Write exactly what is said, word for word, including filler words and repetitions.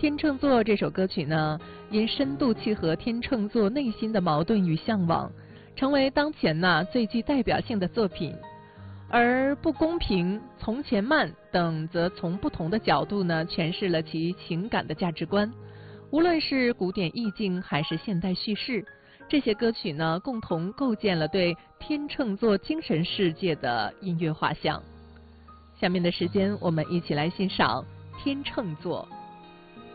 天秤座这首歌曲呢，因深度契合天秤座内心的矛盾与向往，成为当前呢最具代表性的作品。而不公平、从前慢等，则从不同的角度呢诠释了其情感的价值观。无论是古典意境还是现代叙事，这些歌曲呢共同构建了对天秤座精神世界的音乐画像。下面的时间，我们一起来欣赏天秤座。